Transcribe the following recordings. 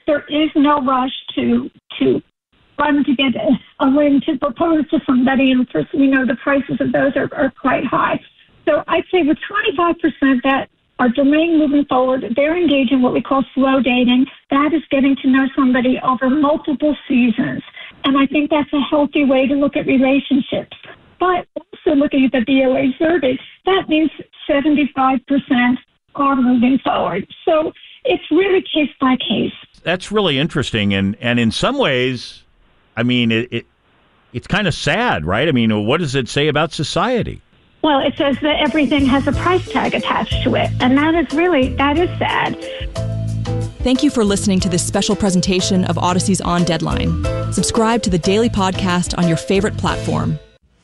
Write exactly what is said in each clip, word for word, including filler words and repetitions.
there is no rush to to run to get a, a win to propose to somebody. And of course, we know the prices of those are, are quite high. So I'd say with twenty-five percent that are delaying moving forward, they're engaged in what we call slow dating. That is getting to know somebody over multiple seasons. And I think that's a healthy way to look at relationships. But also looking at the B O A survey, that means seventy-five percent are moving forward. So it's really case by case. That's really interesting. And, and in some ways, I mean, it, it it's kind of sad, right? I mean, what does it say about society? Well, it says that everything has a price tag attached to it. And that is really, that is sad. Thank you for listening to this special presentation of Odyssey's On Deadline. Subscribe to the daily podcast on your favorite platform.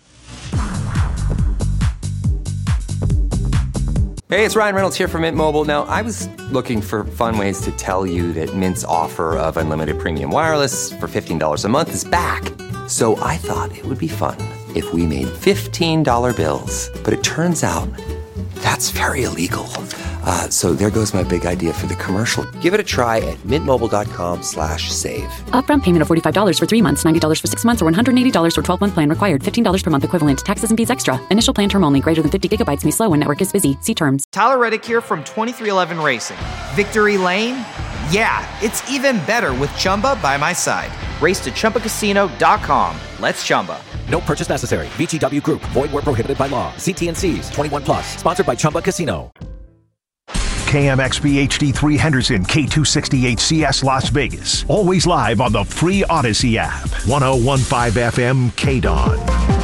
Hey, it's Ryan Reynolds here from Mint Mobile. Now, I was looking for fun ways to tell you that Mint's offer of unlimited premium wireless for fifteen dollars a month is back. So I thought it would be fun if we made fifteen dollar bills. But it turns out that's very illegal. Uh, so there goes my big idea for the commercial. Give it a try at mintmobile.com slash save. Upfront payment of forty-five dollars for three months, ninety dollars for six months, or one hundred eighty dollars for twelve-month plan required. fifteen dollars per month equivalent. Taxes and fees extra. Initial plan term only. Greater than fifty gigabytes may slow when network is busy. See terms. Tyler Reddick here from twenty-three eleven Racing. Victory Lane? Yeah, it's even better with Chumba by my side. Race to Chumba Casino dot com. Let's Chumba. No purchase necessary. V G W Group. Void where prohibited by law. See T and C's. twenty-one plus. Sponsored by Chumba Casino. K M X B H D three Henderson, K two sixty-eight C S Las Vegas. Always live on the free Odyssey app. one oh one point five F M K D O N.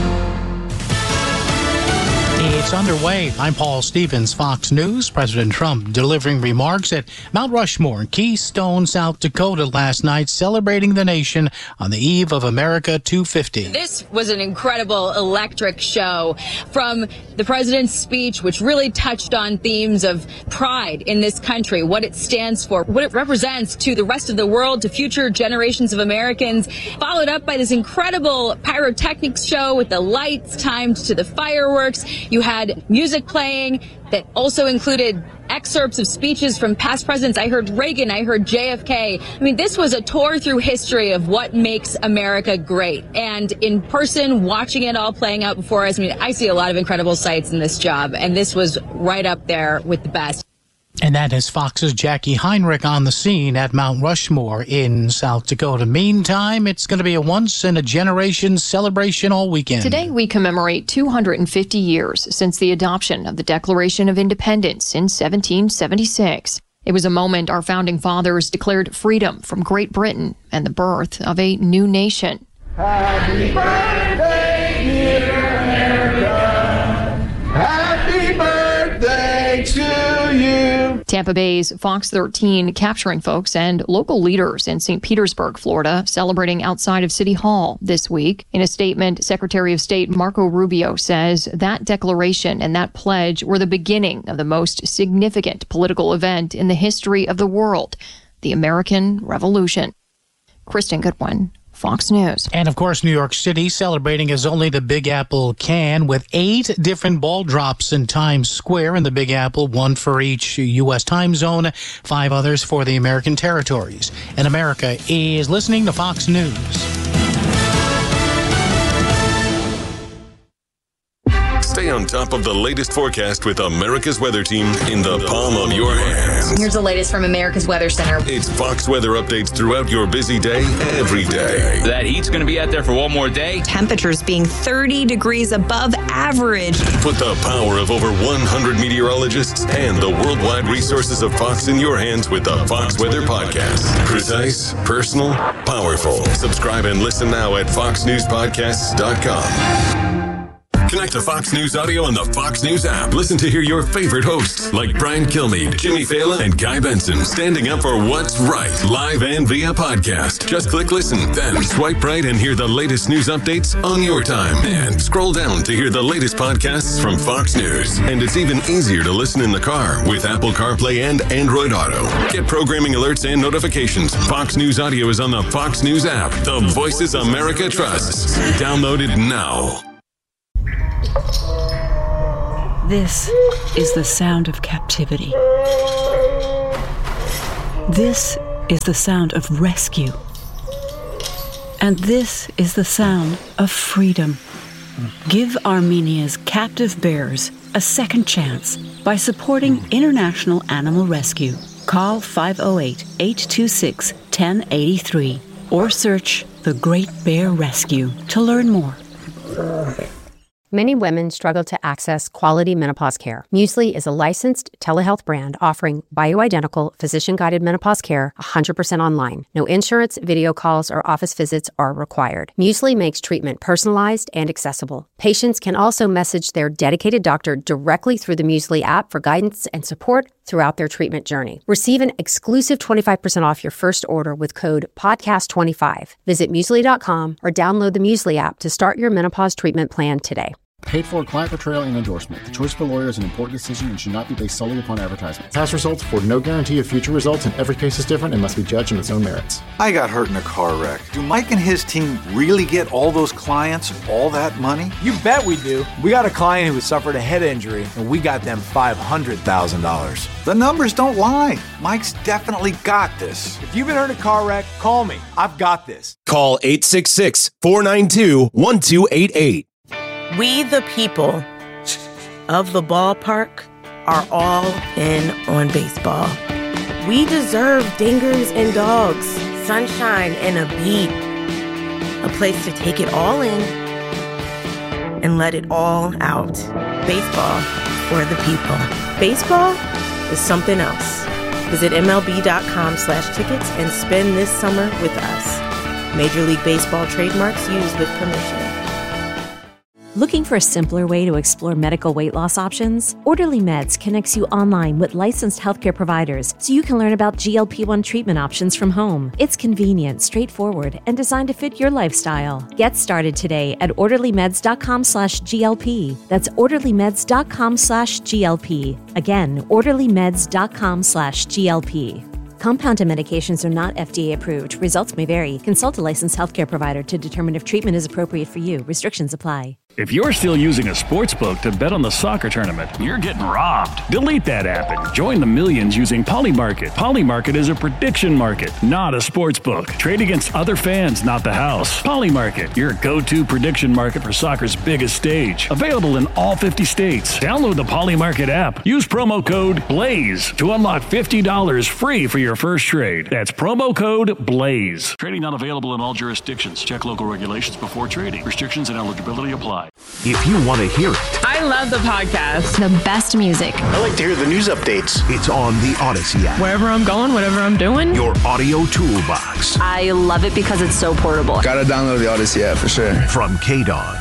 It's underway. I'm Paul Stevens, Fox News. President Trump delivering remarks at Mount Rushmore, Keystone, South Dakota last night, celebrating the nation on the eve of America two fifty. This was an incredible, electric show from the president's speech, which really touched on themes of pride in this country, what it stands for, what it represents to the rest of the world, to future generations of Americans, followed up by this incredible pyrotechnics show with the lights timed to the fireworks. You had music playing that also included excerpts of speeches from past presidents. I heard Reagan, I heard J F K. I mean, this was a tour through history of what makes America great. And in person, watching it all playing out before us, I mean, I see a lot of incredible sights in this job, and this was right up there with the best. And that is Fox's Jackie Heinrich on the scene at Mount Rushmore in South Dakota. Meantime, it's going to be a once-in-a-generation celebration all weekend. Today, we commemorate two hundred fifty years since the adoption of the Declaration of Independence in seventeen seventy-six. It was a moment our founding fathers declared freedom from Great Britain and the birth of a new nation. Happy birthday, dear America. Happy birthday to you. Tampa Bay's Fox thirteen capturing folks and local leaders in Saint Petersburg, Florida, celebrating outside of City Hall this week. In a statement, Secretary of State Marco Rubio says that declaration and that pledge were the beginning of the most significant political event in the history of the world, the American Revolution. Kristen Goodwin, Fox News. And of course, New York City celebrating as only the Big Apple can, with eight different ball drops in Times Square in the Big Apple, one for each U S time zone, five others for the American territories. And America is listening to Fox News. Stay on top of the latest forecast with America's Weather Team in the palm of your hands. Here's the latest from America's Weather Center. It's Fox weather updates throughout your busy day, every day. That heat's going to be out there for one more day. Temperatures being thirty degrees above average. Put the power of over one hundred meteorologists and the worldwide resources of Fox in your hands with the Fox Weather Podcast. Precise, personal, powerful. Subscribe and listen now at fox news podcasts dot com. Connect to Fox News Audio on the Fox News app. Listen to hear your favorite hosts like Brian Kilmeade, Jimmy Fallon, and Guy Benson standing up for what's right, live and via podcast. Just click listen, then swipe right and hear the latest news updates on your time. And scroll down to hear the latest podcasts from Fox News. And it's even easier to listen in the car with Apple CarPlay and Android Auto. Get programming alerts and notifications. Fox News Audio is on the Fox News app. The voices America trusts. Download it now. This is the sound of captivity. This is the sound of rescue. And this is the sound of freedom. Give Armenia's captive bears a second chance by supporting International Animal Rescue. Call five oh eight, eight two six, one oh eight three or search The Great Bear Rescue to learn more. Many women struggle to access quality menopause care. Muesli is a licensed telehealth brand offering bioidentical, physician-guided menopause care one hundred percent online. No insurance, video calls, or office visits are required. Muesli makes treatment personalized and accessible. Patients can also message their dedicated doctor directly through the Muesli app for guidance and support throughout their treatment journey. Receive an exclusive twenty-five percent off your first order with code podcast twenty-five. Visit muesli dot com or download the Muesli app to start your menopause treatment plan today. Paid for client portrayal and endorsement. The choice of a lawyer is an important decision and should not be based solely upon advertisement. Past results afford no guarantee of future results, and every case is different and must be judged on its own merits. I got hurt in a car wreck. Do Mike and his team really get all those clients all that money? You bet we do. We got a client who has suffered a head injury, and we got them five hundred thousand dollars. The numbers don't lie. Mike's definitely got this. If you've been hurt in a car wreck, call me. I've got this. Call eight six six, four nine two, one two eight eight. We, the people of the ballpark, are all in on baseball. We deserve dingers and dogs, sunshine and a beat, a place to take it all in and let it all out. Baseball for the people. Baseball is something else. Visit M L B dot com slash tickets and spend this summer with us. Major League Baseball trademarks used with permission. Looking for a simpler way to explore medical weight loss options? Orderly Meds connects you online with licensed healthcare providers so you can learn about G L P one treatment options from home. It's convenient, straightforward, and designed to fit your lifestyle. Get started today at orderly meds dot com slash G L P. That's orderly meds dot com slash G L P. Again, orderly meds dot com slash G L P. Compounded medications are not F D A approved. Results may vary. Consult a licensed healthcare provider to determine if treatment is appropriate for you. Restrictions apply. If you're still using a sports book to bet on the soccer tournament, you're getting robbed. Delete that app and join the millions using Polymarket. Polymarket is a prediction market, not a sports book. Trade against other fans, not the house. Polymarket, your go-to prediction market for soccer's biggest stage. Available in all fifty states. Download the Polymarket app. Use promo code BLAZE to unlock fifty dollars free for your first trade. That's promo code BLAZE. Trading not available in all jurisdictions. Check local regulations before trading. Restrictions and eligibility apply. If you want to hear it, I love the podcast. The best music. I like to hear the news updates. It's on the Odyssey app. Wherever I'm going, whatever I'm doing. Your audio toolbox. I love it because it's so portable. Gotta download the Odyssey app for sure. From K D O N.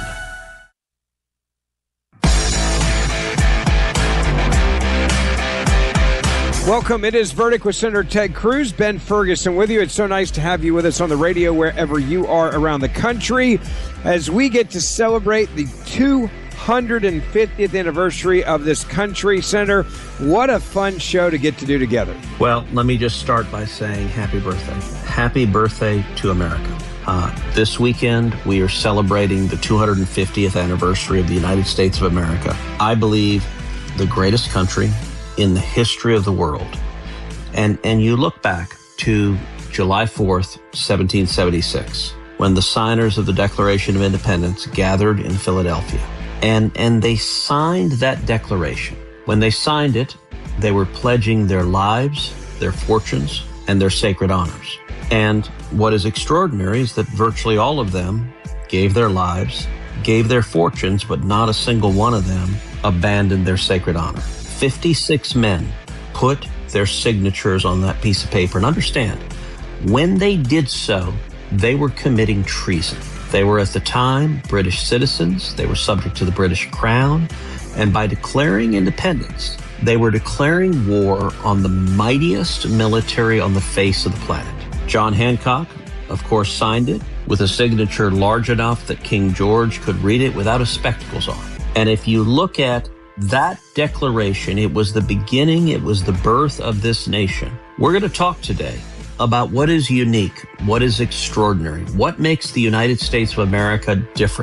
Welcome. It is Verdict with Senator Ted Cruz. Ben Ferguson with you. It's so nice to have you with us on the radio wherever you are around the country as we get to celebrate the two hundred fiftieth anniversary of this country. Senator, what a fun show to get to do together. Well, let me just start by saying happy birthday. Happy birthday to America. Uh, this weekend, we are celebrating the two hundred fiftieth anniversary of the United States of America. I believe the greatest country in the history of the world. And and you look back to July fourth, seventeen seventy-six, when the signers of the Declaration of Independence gathered in Philadelphia. And, and they signed that declaration. When they signed it, they were pledging their lives, their fortunes, and their sacred honors. And what is extraordinary is that virtually all of them gave their lives, gave their fortunes, but not a single one of them abandoned their sacred honor. fifty-six men put their signatures on that piece of paper. And understand, when they did so, they were committing treason. They were at the time British citizens. They were subject to the British crown. And by declaring independence, they were declaring war on the mightiest military on the face of the planet. John Hancock, of course, signed it with a signature large enough that King George could read it without his spectacles on. And if you look at that declaration, it was the beginning, it was the birth of this nation. We're going to talk today about what is unique, what is extraordinary, what makes the United States of America different.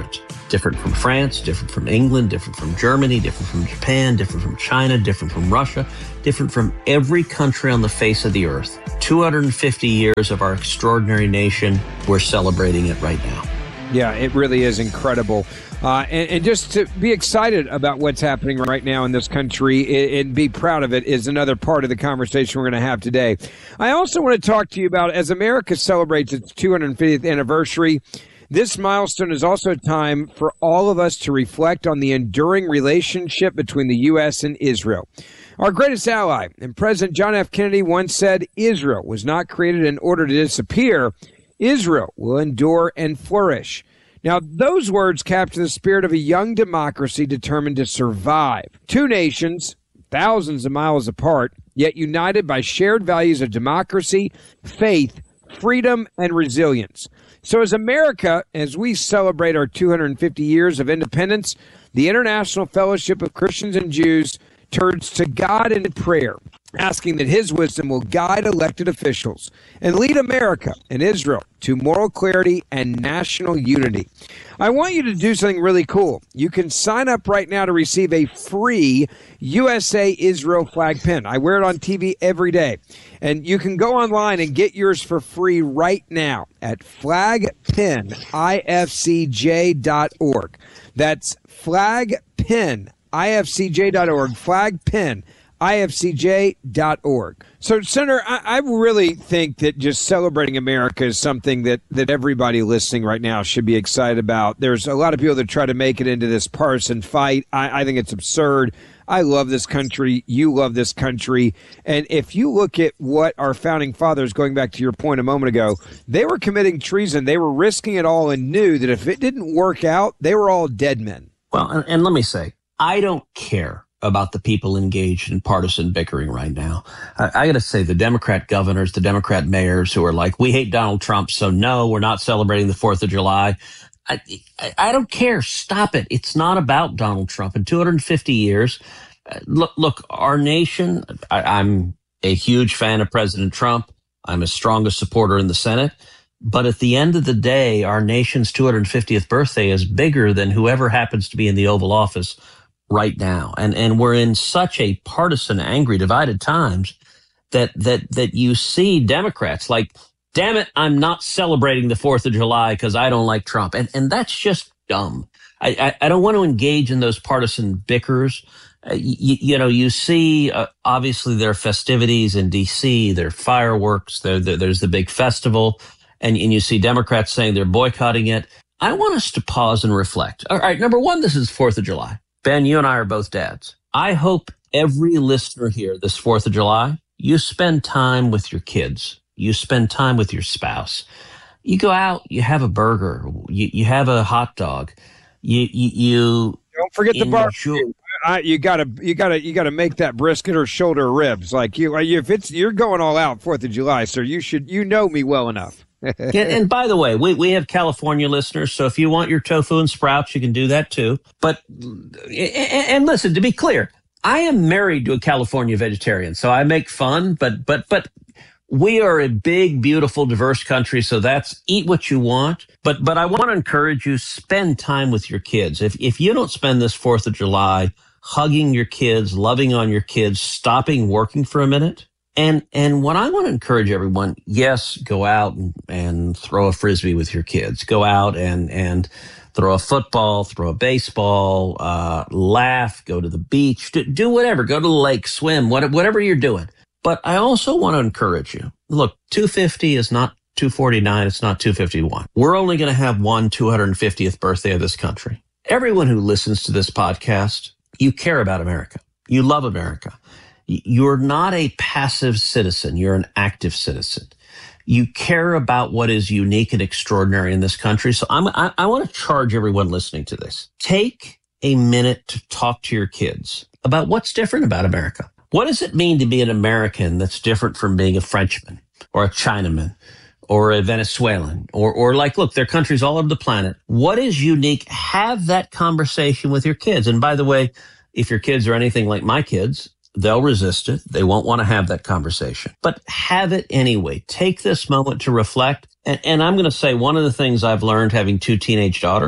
different from France, different from England, different from Germany, different from Japan, different from China, different from Russia, different from every country on the face of the earth. two hundred fifty years of our extraordinary nation. We're celebrating it right now. Yeah, it really is incredible. Uh, and, and just to be excited about what's happening right now in this country and, and be proud of it is another part of the conversation we're going to have today. I also want to talk to you about, as America celebrates its two hundred fiftieth anniversary, this milestone is also a time for all of us to reflect on the enduring relationship between the U S and Israel. Our greatest ally, and President John F. Kennedy once said, Israel was not created in order to disappear. Israel will endure and flourish. Now, those words capture the spirit of a young democracy determined to survive. Two nations, thousands of miles apart, yet united by shared values of democracy, faith, freedom, and resilience. So as America, as we celebrate our two hundred fifty years of independence, the International Fellowship of Christians and Jews turns to God in prayer, asking that his wisdom will guide elected officials and lead America and Israel to moral clarity and national unity. I want you to do something really cool. You can sign up right now to receive a free U S A Israel flag pin. I wear it on T V every day. And you can go online and get yours for free right now at flag pin I F C J dot org. That's flag pin I F C J dot org, flag pin I F C J dot org. So, Senator, I, I really think that just celebrating America is something that, that everybody listening right now should be excited about. There's a lot of people that try to make it into this partisan fight. I, I think it's absurd. I love this country. You love this country. And if you look at what our founding fathers, going back to your point a moment ago, they were committing treason. They were risking it all and knew that if it didn't work out, they were all dead men. Well, and, and let me say, I don't care about the people engaged in partisan bickering right now. I, I got to say, the Democrat governors, the Democrat mayors who are like, we hate Donald Trump, so no, we're not celebrating the fourth of July. I, I, I don't care. Stop it. It's not about Donald Trump. In two hundred fifty years, uh, look, look, our nation, I, I'm a huge fan of President Trump. I'm his strongest supporter in the Senate. But at the end of the day, our nation's two hundred fiftieth birthday is bigger than whoever happens to be in the Oval Office right now. And and we're in such a partisan, angry, divided times that that that you see Democrats like, damn it, I'm not celebrating the fourth of July because I don't like Trump. And and that's just dumb. I, I, I don't want to engage in those partisan bickers. Uh, you, you know, you see, uh, obviously, there are festivities in D C, there are fireworks, there, there, there's the big festival, and, and you see Democrats saying they're boycotting it. I want us to pause and reflect. All right, number one, this is fourth of July. Ben, you and I are both dads. I hope every listener here this fourth of July, you spend time with your kids. You spend time with your spouse. You go out, you have a burger, you, you have a hot dog. You, you, you don't forget the barbecue. I, you gotta, you gotta, you gotta make that brisket or shoulder ribs. Like you, if it's you're going all out Fourth of July, sir, you should, you know me well enough. and, and by the way, we, we have California listeners, so if you want your tofu and sprouts, you can do that too. But and, and listen, to be clear, I am married to a California vegetarian, so I make fun. But but but we are a big, beautiful, diverse country, so that's eat what you want. But but I want to encourage you, spend time with your kids. If if you don't spend this Fourth of July hugging your kids, loving on your kids, stopping working for a minute. And and what I want to encourage everyone, yes, go out and, and throw a Frisbee with your kids. Go out and, and throw a football, throw a baseball, uh, laugh, go to the beach, do, do whatever. Go to the lake, swim, whatever you're doing. But I also want to encourage you. Look, two fifty is not two forty-nine. It's not two fifty-one. We're only going to have one two hundred fiftieth birthday of this country. Everyone who listens to this podcast, you care about America. You love America. You're not a passive citizen. You're an active citizen. You care about what is unique and extraordinary in this country. So I'm, I, I want to charge everyone listening to this. Take a minute to talk to your kids about what's different about America. What does it mean to be an American that's different from being a Frenchman or a Chinaman or a Venezuelan or, or like, look, there are countries all over the planet. What is unique? Have that conversation with your kids. And by the way, if your kids are anything like my kids, they'll resist it. They won't want to have that conversation, but have it anyway. Take this moment to reflect. And, and I'm going to say one of the things I've learned having two teenage daughters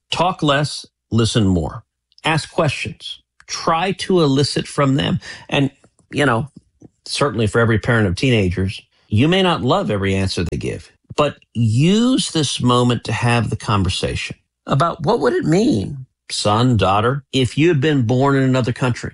Talk less, listen more. Ask questions. Try to elicit from them. And, you know, certainly for every parent of teenagers, you may not love every answer they give, but use this moment to have the conversation about what would it mean, son, daughter, if you had been born in another country,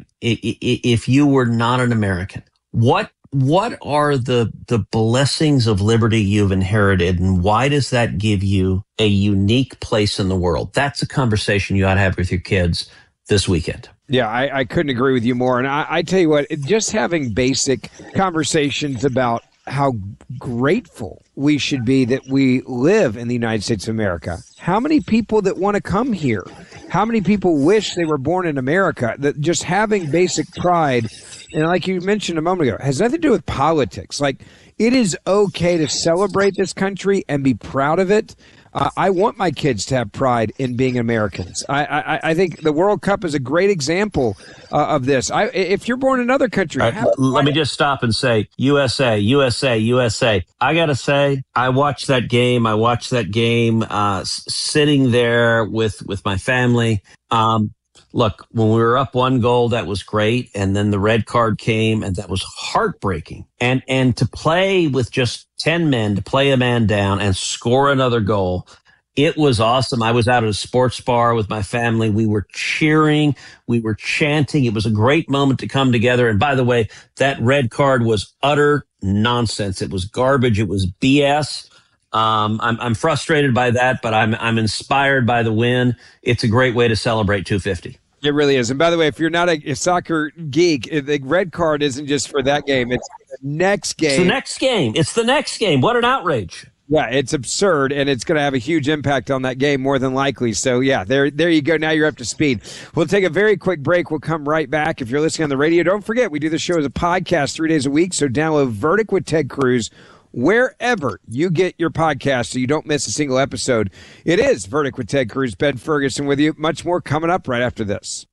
if you were not an American. What what are the the blessings of liberty you've inherited, and why does that give you a unique place in the world? That's a conversation you ought to have with your kids this weekend. Yeah, I, I couldn't agree with you more. And I, I tell you what, just having basic conversations about how grateful we should be that we live in the United States of America. How many people that want to come here? How many people wish they were born in America? That just having basic pride, and like you mentioned a moment ago, has nothing to do with politics. Like, it is okay to celebrate this country and be proud of it. Uh, I want my kids to have pride in being Americans. I, I, I think the World Cup is a great example uh, of this. I, if you're born in another country, right, let me just stop and say U S A, U S A, U S A. I got to say, I watched that game. I watched that game uh, s- sitting there with, with my family. Um, look, when we were up one goal, that was great. And then the red card came, and that was heartbreaking. And, and to play with just ten men, to play a man down and score another goal, it was awesome. I was out at a sports bar with my family. We were cheering. We were chanting. It was a great moment to come together. And by the way, that red card was utter nonsense. It was garbage. It was B S. Um, I'm, I'm frustrated by that, but I'm, I'm inspired by the win. It's a great way to celebrate two fifty. It really is. And by the way, if you're not a, a soccer geek, the red card isn't just for that game. It's the next game. It's the next game. It's the next game. What an outrage. Yeah, it's absurd, and it's going to have a huge impact on that game more than likely. So, yeah, there there you go. Now you're up to speed. We'll take a very quick break. We'll come right back. If you're listening on the radio, don't forget, we do the show as a podcast three days a week, so download Verdict with Ted Cruz wherever you get your podcast so you don't miss a single episode. It is Verdict with Ted Cruz. Ben Ferguson with you. Much more coming up right after this.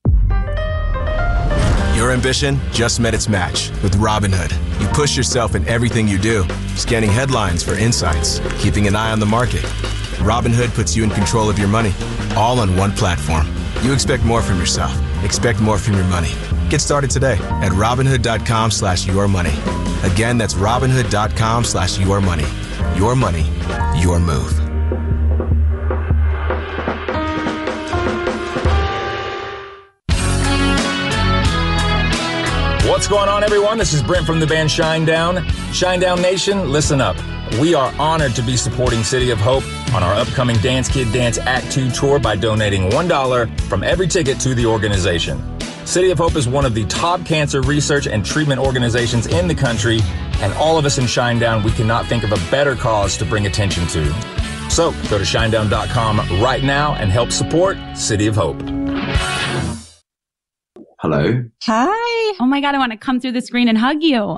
Your ambition just met its match with Robinhood. You push yourself in everything you do, scanning headlines for insights, keeping an eye on the market. Robinhood puts you in control of your money, all on one platform. You expect more from yourself. Expect more from your money. Get started today at Robinhood.com slash your money. Again, that's Robinhood.com slash your money. Your money, your move. What's going on, everyone? This is Brent from the band Shinedown. Shinedown Nation, listen up. We are honored to be supporting City of Hope on our upcoming Dance Kid Dance Act two tour by donating one dollar from every ticket to the organization. City of Hope is one of the top cancer research and treatment organizations in the country, and all of us in Shinedown, we cannot think of a better cause to bring attention to. So go to shinedown dot com right now and help support City of Hope. Hello. Hi. Oh my God, I want to come through the screen and hug you.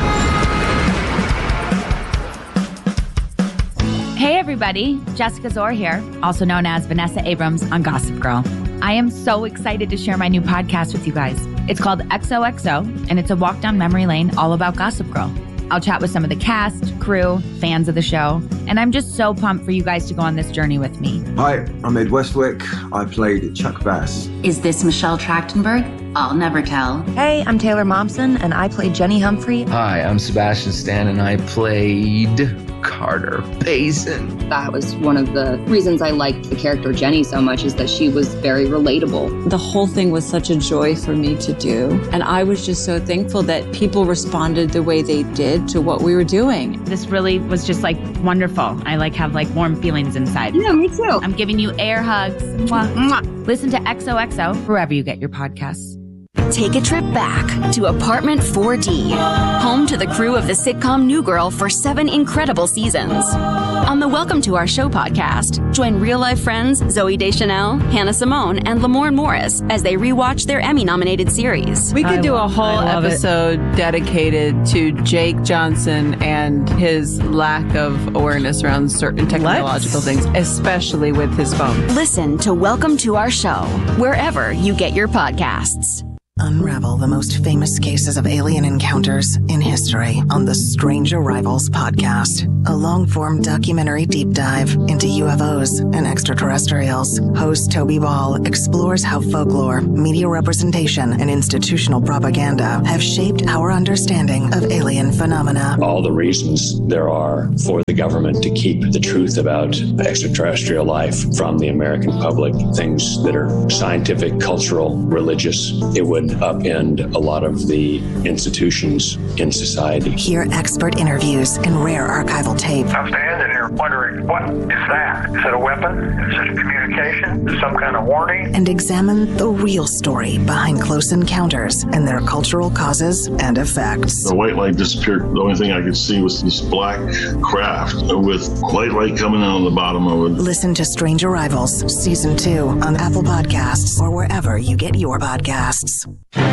Hey everybody, Jessica Zor here, also known as Vanessa Abrams on Gossip Girl. I am so excited to share my new podcast with you guys. It's called X O X O, and it's a walk down memory lane all about Gossip Girl. I'll chat with some of the cast, crew, fans of the show, and I'm just so pumped for you guys to go on this journey with me. Hi, I'm Ed Westwick. I played Chuck Bass. Is this Michelle Trachtenberg? I'll never tell. Hey, I'm Taylor Momsen, and I played Jenny Humphrey. Hi, I'm Sebastian Stan, and I played Carter Payson. That was one of the reasons I liked the character Jenny so much, is that she was very relatable. The whole thing was such a joy for me to do, and I was just so thankful that people responded the way they did to what we were doing. This really was just like wonderful. I like have like warm feelings inside. Yeah, me too. I'm giving you air hugs. Mwah, mwah. Listen to X O X O wherever you get your podcasts. Take a trip back to Apartment four D, home to the crew of the sitcom New Girl for seven incredible seasons. On the Welcome to Our Show podcast, join real-life friends Zooey Deschanel, Hannah Simone, and Lamorne Morris as they rewatch their Emmy-nominated series. We could do a whole episode it. dedicated to Jake Johnson and his lack of awareness around certain technological Let's. things, especially with his phone. Listen to Welcome to Our Show, wherever you get your podcasts. unravel the most famous cases of alien encounters in history on the Strange Arrivals podcast, a long-form documentary deep dive into U F Os and extraterrestrials. Host Toby Ball explores how folklore, media representation, and institutional propaganda have shaped our understanding of alien phenomena. All the reasons there are for the government to keep the truth about extraterrestrial life from the American public, things that are scientific, cultural, religious, it would upend a lot of the institutions in society. Hear expert interviews and rare archival tape. I'm standing here wondering, what is that? Is it a weapon? Is it a communication? Is it some kind of warning? And examine the real story behind close encounters and their cultural causes and effects. The white light disappeared. The only thing I could see was this black craft with white light coming out on the bottom of it. Listen to Strange Arrivals, Season two on Apple Podcasts or wherever you get your podcasts.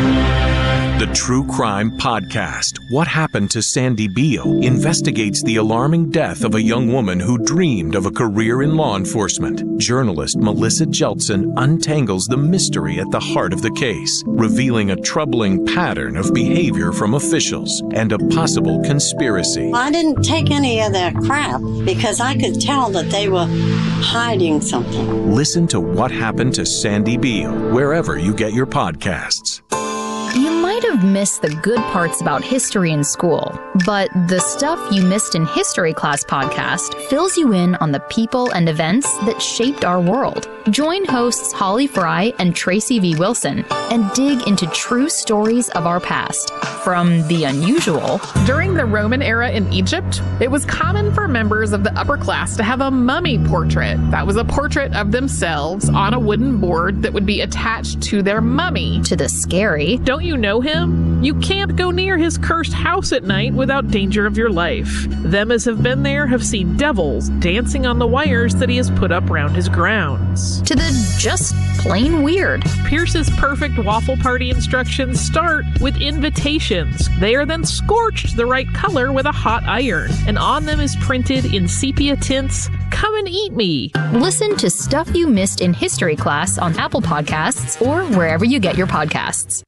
The True Crime Podcast, What Happened to Sandy Beale, investigates the alarming death of a young woman who dreamed of a career in law enforcement. Journalist Melissa Jeltsin untangles the mystery at the heart of the case, revealing a troubling pattern of behavior from officials and a possible conspiracy. I didn't take any of that crap because I could tell that they were hiding something. Listen to What Happened to Sandy Beale, wherever you get your podcasts. You might have missed the good parts about history in school, but the Stuff You Missed in History Class podcast fills you in on the people and events that shaped our world. Join hosts Holly Fry and Tracy V. Wilson and dig into true stories of our past, from the unusual. During the Roman era in Egypt, it was common for members of the upper class to have a mummy portrait. That was a portrait of themselves on a wooden board that would be attached to their mummy. To the scary. Don't you know him? You can't go near his cursed house at night without danger of your life. Them as have been there have seen devils dancing on the wires that he has put up round his grounds. To the just plain weird. Pierce's perfect waffle party instructions start with invitations. They are then scorched the right color with a hot iron, and on them is printed in sepia tints, "Come and eat me." Listen to Stuff You Missed in History Class on Apple Podcasts or wherever you get your podcasts.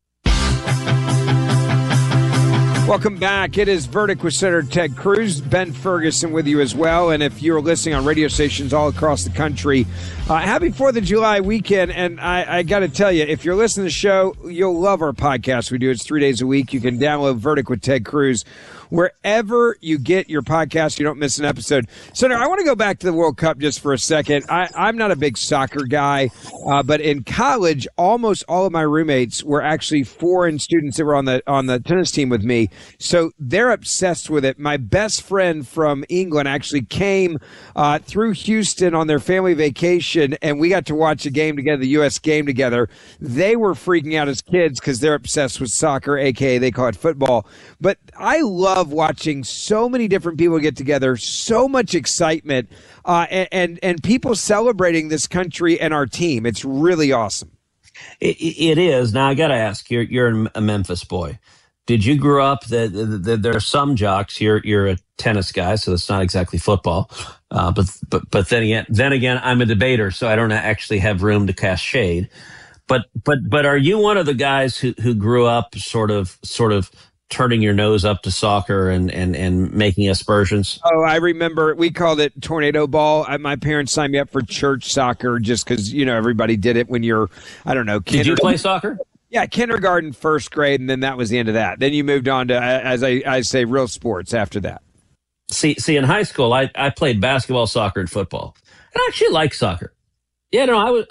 Welcome back. It is Verdict with Senator Ted Cruz. Ben Ferguson with you as well. And if you're listening on radio stations all across the country, uh, happy fourth of July weekend. And I, I got to tell you, if you're listening to the show, you'll love our podcast. We do it three days a week. You can download Verdict with Ted Cruz wherever you get your podcast. You don't miss an episode. Senator, I want to go back to the World Cup just for a second. I, I'm not a big soccer guy, uh, but in college, almost all of my roommates were actually foreign students that were on the on the tennis team with me. So they're obsessed with it. My best friend from England actually came uh, through Houston on their family vacation, and we got to watch a game together, the U S game together. They were freaking out as kids because they're obsessed with soccer, a k a they call it football. But I love watching so many different people get together, so much excitement, uh, and, and, and people celebrating this country and our team. It's really awesome. It, it is. Now, I got to ask, you're, you're a Memphis boy. Did you grow up that the, the, there are some jocks? You're you're a tennis guy, so it's not exactly football. Uh, but but but then again, then again, I'm a debater, so I don't actually have room to cast shade. But but but are you one of the guys who, who grew up sort of sort of turning your nose up to soccer and and and making aspersions? Oh, I remember we called it tornado ball. I, my parents signed me up for church soccer just because you know everybody did it when you're I don't know. Did you play soccer? Yeah, kindergarten, first grade, and then that was the end of that. Then you moved on to, as I, I say, real sports after that. See, see, in high school, I, I played basketball, soccer, and football. And I actually liked soccer. Yeah, no, I was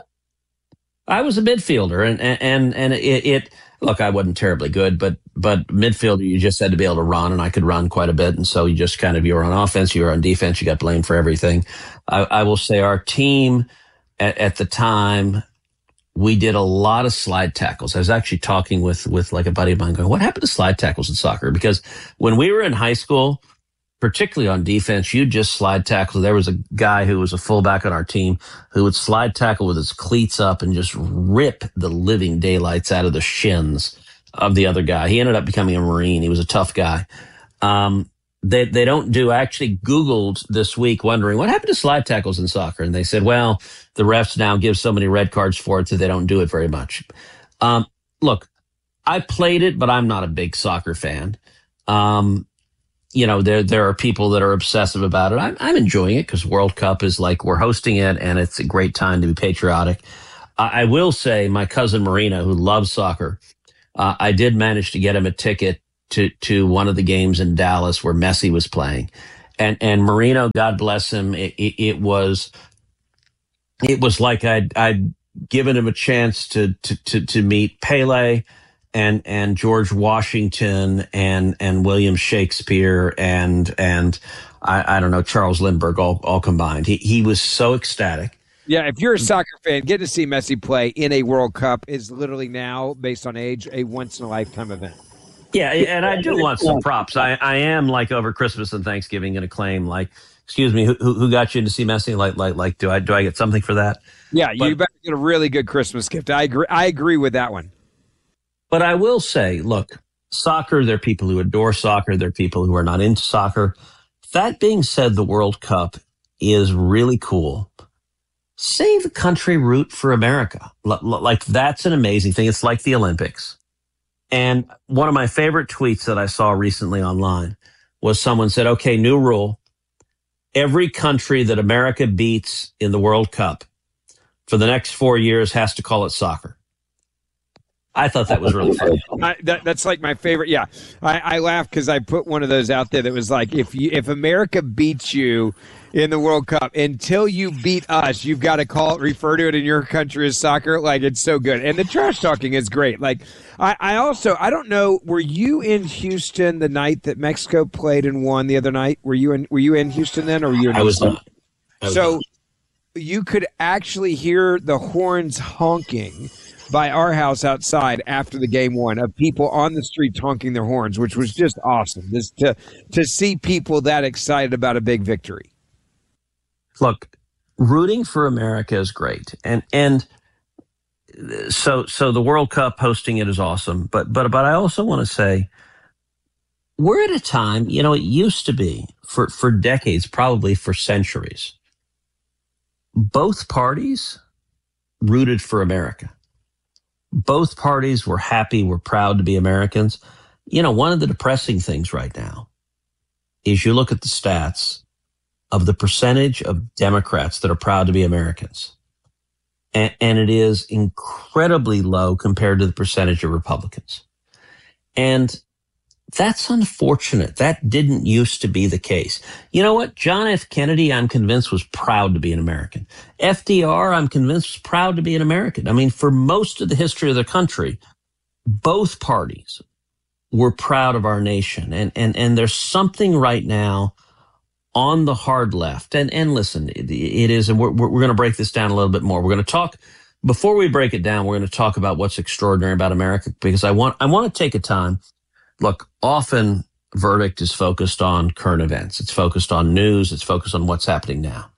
I was a midfielder, and and and it, it look, I wasn't terribly good, but but midfielder, you just had to be able to run, and I could run quite a bit, and so you just kind of you were on offense, you were on defense, you got blamed for everything. I, I will say our team at, at the time. We did a lot of slide tackles. I was actually talking with, with like a buddy of mine going, what happened to slide tackles in soccer? Because when we were in high school, particularly on defense, you just slide tackle. There was a guy who was a fullback on our team who would slide tackle with his cleats up and just rip the living daylights out of the shins of the other guy. He ended up becoming a Marine. He was a tough guy. Um, They they don't do. I actually Googled this week wondering what happened to slide tackles in soccer. And they said, well, the refs now give so many red cards for it that they don't do it very much. Um, look, I played it, but I'm not a big soccer fan. Um, you know, there there are people that are obsessive about it. I'm, I'm enjoying it because World Cup is like we're hosting it, and it's a great time to be patriotic. I, I will say my cousin Marina, who loves soccer, uh, I did manage to get him a ticket to to one of the games in Dallas where Messi was playing. And and Marino, God bless him, it, it, it was it was like I'd I'd given him a chance to to to, to meet Pele and and George Washington and and William Shakespeare and and I, I don't know Charles Lindbergh all all combined. He he was so ecstatic. Yeah, if you're a soccer fan, getting to see Messi play in a World Cup is literally now, based on age, a once in a lifetime event. Yeah, and I do want some props. I, I am like over Christmas and Thanksgiving going to claim like, excuse me, who who got you in to see Messi? Like like like, do I do I get something for that? Yeah, but, you better get a really good Christmas gift. I agree. I agree with that one. But I will say, look, soccer. There are people who adore soccer. There are people who are not into soccer. That being said, the World Cup is really cool. Save the country, root for America. L- like that's an amazing thing. It's like the Olympics. And one of my favorite tweets that I saw recently online was someone said, okay, new rule. Every country that America beats in the World Cup for the next four years has to call it soccer. I thought that was really funny. I, that, that's like my favorite. Yeah, I, I laughed because I put one of those out there that was like, if you if America beats you in the World Cup, until you beat us, you've got to call it, refer to it in your country as soccer. Like, it's so good. And the trash talking is great. Like, I, I also, I don't know, were you in Houston the night that Mexico played and won the other night? Were you in, were you in Houston then, or were you in I was not. I was so not. You could actually hear the horns honking by our house outside after the game won, of people on the street honking their horns, which was just awesome. This to to see people that excited about a big victory. Look, rooting for America is great, and and so so the World Cup hosting it is awesome. But but but I also want to say we're at a time. You know, it used to be for for decades, probably for centuries. Both parties rooted for America. Both parties were happy, were proud to be Americans. You know, one of the depressing things right now is you look at the stats of the percentage of Democrats that are proud to be Americans. And, and it is incredibly low compared to the percentage of Republicans. And that's unfortunate. That didn't used to be the case. You know what? John F. Kennedy, I'm convinced, was proud to be an American. F D R, I'm convinced, was proud to be an American. I mean, for most of the history of the country, both parties were proud of our nation. And, and, and there's something right now on the hard left. And, and listen, it, it is, and we're, we're going to break this down a little bit more. We're going to talk, before we break it down, we're going to talk about what's extraordinary about America, because I want, I want to take a time. Look, often Verdict is focused on current events. It's focused on news. It's focused on what's happening now.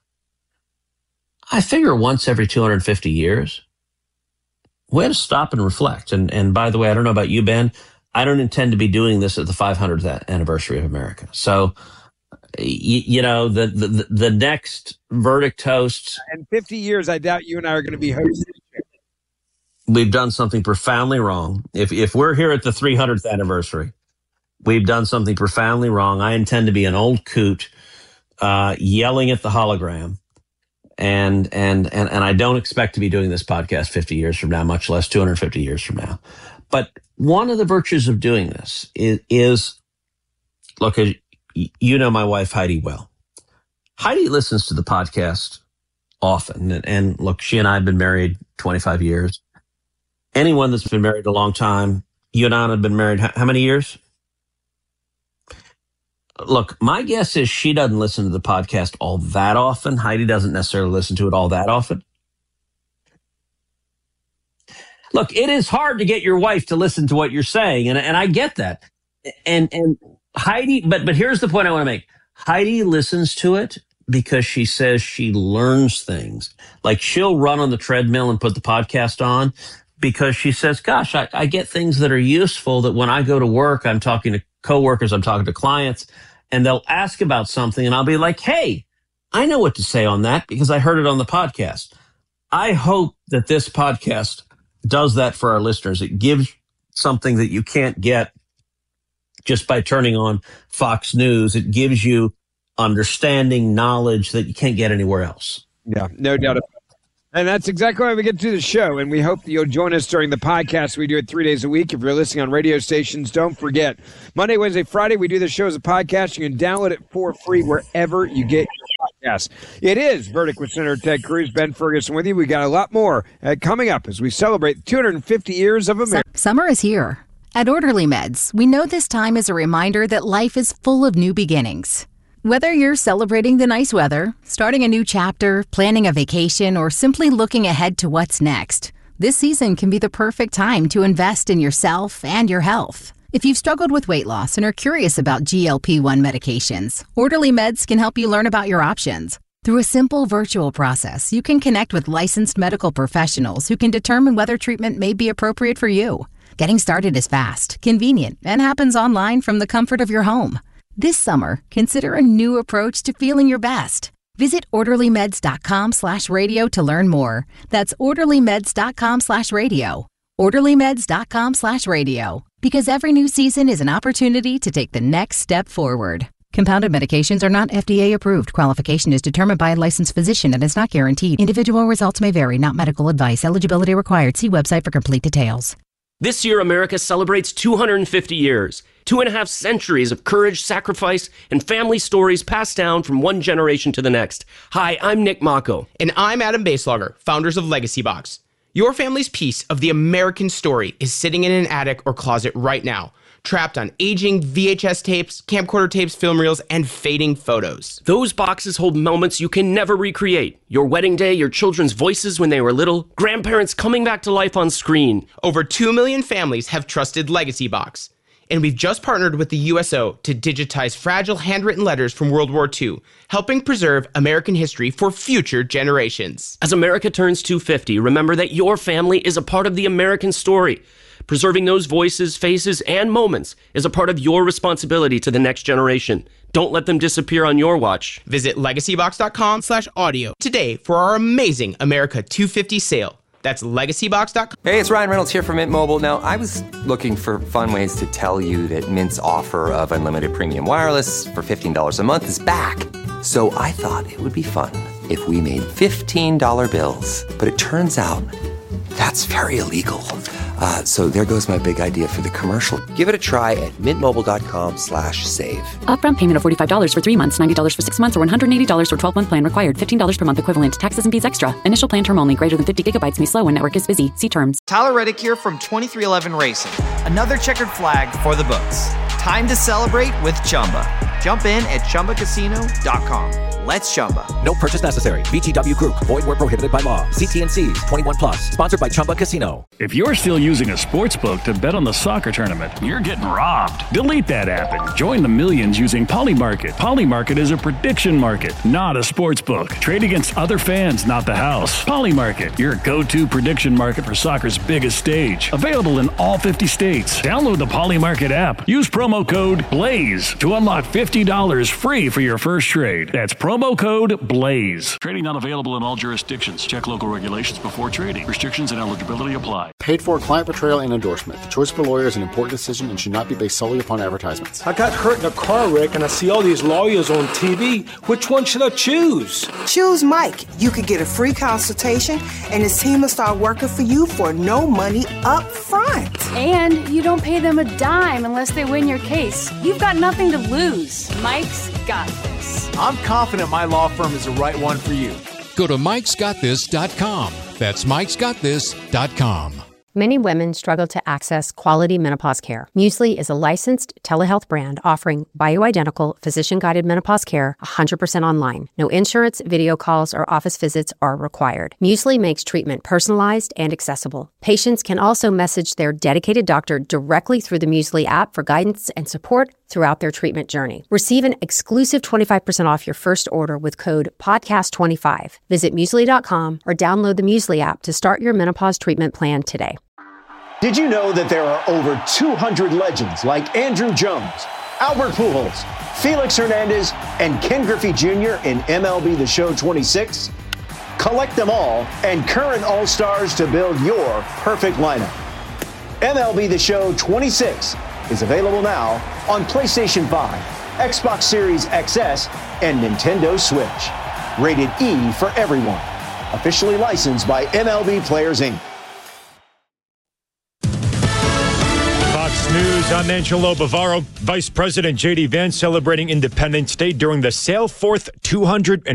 I figure once every two hundred fifty years, we had to stop and reflect. And, and by the way, I don't know about you, Ben, I don't intend to be doing this at the five hundredth anniversary of America. So, you, you know, the, the, the next Verdict hosts. In fifty years, I doubt you and I are going to be hosting. We've done something profoundly wrong. If if we're here at the three hundredth anniversary, we've done something profoundly wrong. I intend to be an old coot uh, yelling at the hologram. And, and, and, and I don't expect to be doing this podcast fifty years from now, much less two hundred fifty years from now. But one of the virtues of doing this is, is look, you know my wife, Heidi, well. Heidi listens to the podcast often. And, and look, she and I have been married twenty-five years. Anyone that's been married a long time, you and I have been married how, how many years? Look, my guess is she doesn't listen to the podcast all that often. Heidi doesn't necessarily listen to it all that often. Look, it is hard to get your wife to listen to what you're saying, and, and I get that. And and Heidi, but but here's the point I want to make. Heidi listens to it because she says she learns things. Like she'll run on the treadmill and put the podcast on, because she says, gosh, I, I get things that are useful that when I go to work, I'm talking to coworkers, I'm talking to clients, and they'll ask about something, and I'll be like, hey, I know what to say on that because I heard it on the podcast. I hope that this podcast does that for our listeners. It gives something that you can't get just by turning on Fox News. It gives you understanding, knowledge that you can't get anywhere else. Yeah, no doubt about it. And that's exactly why we get to the show. And we hope that you'll join us during the podcast. We do it three days a week. If you're listening on radio stations, don't forget, Monday, Wednesday, Friday, we do the show as a podcast. You can download it for free wherever you get your podcast. It is Verdict with Senator Ted Cruz, Ben Ferguson with you. We got a lot more uh, coming up as we celebrate two hundred fifty years of America. Summer is here. At Orderly Meds, we know this time is a reminder that life is full of new beginnings. Whether you're celebrating the nice weather, starting a new chapter, planning a vacation, or simply looking ahead to what's next, this season can be the perfect time to invest in yourself and your health. If you've struggled with weight loss and are curious about G L P one medications, Orderly Meds can help you learn about your options. Through a simple virtual process, you can connect with licensed medical professionals who can determine whether treatment may be appropriate for you. Getting started is fast, convenient, and happens online from the comfort of your home. This summer, consider a new approach to feeling your best. Visit orderlymeds.com slash radio to learn more. That's orderlymeds.com slash radio. orderlymeds.com slash radio. Because every new season is an opportunity to take the next step forward. Compounded medications are not F D A approved. Qualification is determined by a licensed physician and is not guaranteed. Individual results may vary, not medical advice. Eligibility required. See website for complete details. This year, America celebrates two hundred fifty years. Two and a half centuries of courage, sacrifice, and family stories passed down from one generation to the next. Hi, I'm Nick Mako. And I'm Adam Baselogger, founders of Legacy Box. Your family's piece of the American story is sitting in an attic or closet right now, trapped on aging V H S tapes, camcorder tapes, film reels, and fading photos. Those boxes hold moments you can never recreate. Your wedding day, your children's voices when they were little, grandparents coming back to life on screen. Over two million families have trusted Legacy Box. And we've just partnered with the U S O to digitize fragile handwritten letters from World War Two, helping preserve American history for future generations. As America turns two hundred fifty, remember that your family is a part of the American story. Preserving those voices, faces, and moments is a part of your responsibility to the next generation. Don't let them disappear on your watch. Visit legacybox.com slash audio today for our amazing America two fifty sale. That's legacybox dot com. Hey, it's Ryan Reynolds here from Mint Mobile. Now, I was looking for fun ways to tell you that Mint's offer of unlimited premium wireless for fifteen dollars a month is back. So I thought it would be fun if we made fifteen dollar bills. But it turns out that's very illegal. Uh, so there goes my big idea for the commercial. Give it a try at mintmobile.com slash save. Upfront payment of forty-five dollars for three months, ninety dollars for six months, or one hundred eighty dollars for twelve-month plan required. fifteen dollars per month equivalent. Taxes and fees extra. Initial plan term only. Greater than fifty gigabytes may slow when network is busy. See terms. Tyler Reddick here from twenty-three eleven Racing. Another checkered flag for the books. Time to celebrate with Chumba. Jump in at chumba casino dot com. Let's Chumba. No purchase necessary. V G W Group. Void where prohibited by law. See T and C's. twenty-one plus. Sponsored by Chumba Casino. If you're still using a sports book to bet on the soccer tournament, you're getting robbed. Delete that app and join the millions using Polymarket. Polymarket is a prediction market, not a sports book. Trade against other fans, not the house. Polymarket, your go-to prediction market for soccer's biggest stage. Available in all fifty states. Download the Polymarket app. Use promo code BLAZE to unlock fifty dollars free for your first trade. That's promo code BLAZE. Trading not available in all jurisdictions. Check local regulations before trading. Restrictions and eligibility apply. Paid for client portrayal and endorsement. The choice of a lawyer is an important decision and should not be based solely upon advertisements. I got hurt in a car wreck and I see all these lawyers on T V. Which one should I choose? Choose Mike. You could get a free consultation and his team will start working for you for no money up front. And you don't pay them a dime unless they win your case. You've got nothing to lose. Mike's got this. I'm confident my law firm is the right one for you. Go to mikes got this dot com. That's mikes got this dot com. Many women struggle to access quality menopause care. Muesli is a licensed telehealth brand offering bioidentical, physician-guided menopause care one hundred percent online. No insurance, video calls, or office visits are required. Muesli makes treatment personalized and accessible. Patients can also message their dedicated doctor directly through the Muesli app for guidance and support throughout their treatment journey. Receive an exclusive twenty-five percent off your first order with code podcast twenty-five. Visit muesli dot com or download the Muesli app to start your menopause treatment plan today. Did you know that there are over two hundred legends like Andrew Jones, Albert Pujols, Felix Hernandez, and Ken Griffey Junior in M L B The Show twenty-six? Collect them all and current All-Stars to build your perfect lineup. M L B The Show twenty-six is available now on PlayStation five, Xbox Series X S, and Nintendo Switch. Rated E for everyone. Officially licensed by M L B Players, Incorporated. Fox News, I'm Angelo Bavaro. Vice President J D Vance celebrating Independence Day during the Sail Forth two hundred